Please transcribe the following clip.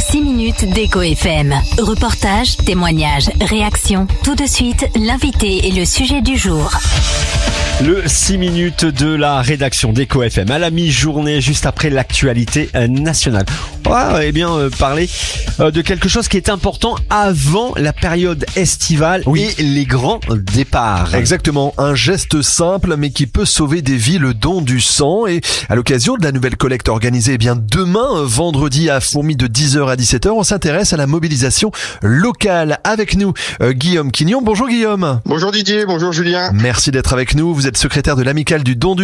6 minutes d'Echo FM. Reportage, témoignages, réactions. Tout de suite, l'invité et le sujet du jour. Le 6 minutes de la rédaction d'Echo FM à la mi-journée, juste après l'actualité nationale. On va parler de quelque chose qui est important avant la période estivale et les grands départs. Exactement, un geste simple mais qui peut sauver des vies, le don du sang. Et à l'occasion de la nouvelle collecte organisée demain, vendredi à Fourmi de 10h à 17h, on s'intéresse à la mobilisation locale. Avec nous, Guillaume Quignon. Bonjour Guillaume. Bonjour Didier, bonjour Julien. Merci d'être avec nous. Vous êtes secrétaire de l'amicale du don du